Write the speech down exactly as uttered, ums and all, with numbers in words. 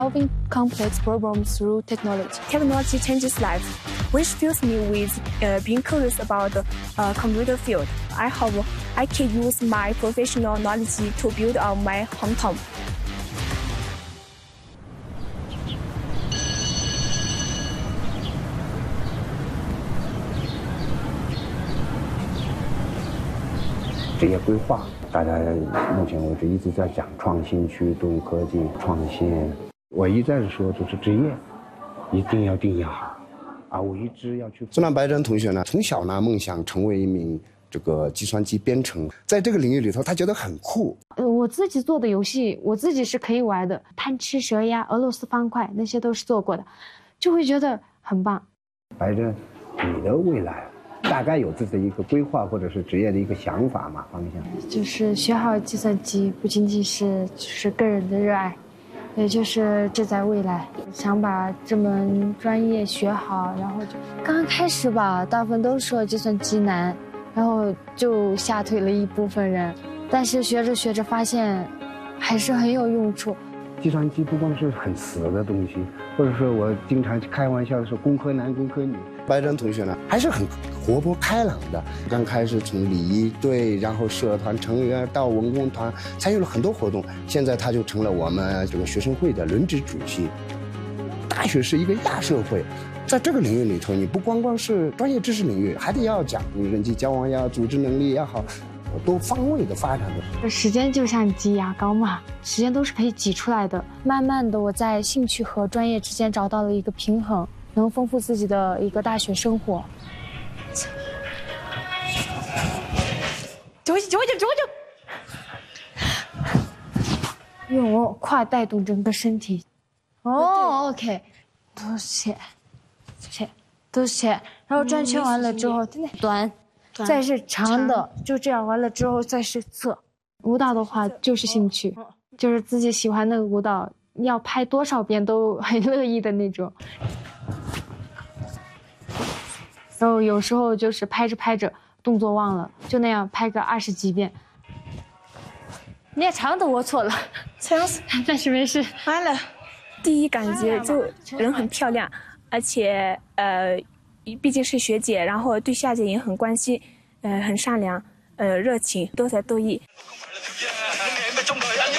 Solving complex problems through technology. Technology changes life, which fills me with uh, being curious about the uh, computer field. I hope I can use my professional knowledge to build on my hometown. 职业规划，大家目前为止一直在讲创新驱动科技创新。我一再的说，就是职业一定要定义好，啊，我一直要去。孙兰白珍同学呢，从小呢梦想成为一名这个计算机编程，在这个领域里头，他觉得很酷。 呃，我自己做的游戏，我自己是可以玩的，贪吃蛇呀、俄罗斯方块那些都是做过的，就会觉得很棒。 白珍，你的未来？ 大概有自己的一个规划，或者是职业的一个想法嘛，方向。 就是学好计算机，不仅仅是就是个人的热爱，也就是志在未来，想把这门专业学好。然后就刚刚开始吧，大部分都说计算机难，然后就吓退了一部分人。但是学着学着发现，还是很有用处。 计算机不光是很死的东西，或者说我经常开玩笑说工科男、工科女。白珍同学呢，还是很活泼开朗的。刚开始从礼仪队，然后社团成员到文工团，参与了很多活动。现在他就成了我们这个学生会的轮值主席。大学是一个亚社会，在这个领域里头，你不光光是专业知识领域，还得要讲你人际交往呀、组织能力也好。 多方位的发展的， 时间就像挤牙膏嘛，时间都是可以挤出来的。慢慢的，我在兴趣和专业之间找到了一个平衡，能丰富自己的一个大学生活。九九九九九，用胯带动整个身体。哦 ，OK， 都斜，斜，都斜，然后转圈完了之后，短。 再是长的，就这样完了之后再是侧。舞蹈的话就是兴趣，就是自己喜欢那个舞蹈，要拍多少遍都很乐意的那种。然后有时候就是拍着拍着动作忘了，就那样拍个二十几遍。你也长的我错了，这样子，但是没事。 完了，第一感觉就人很漂亮，而且呃。 毕竟是学姐，然后对夏姐也很关心，呃，很善良，呃，热情，多才多艺。